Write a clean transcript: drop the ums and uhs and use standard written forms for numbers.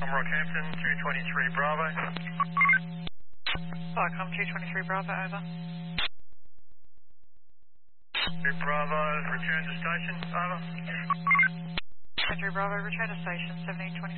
Rockhampton, 223 Bravo. Cyclone 223 Bravo, over. 2 Bravo, return to station, over. 23 Bravo, return to station, 1720.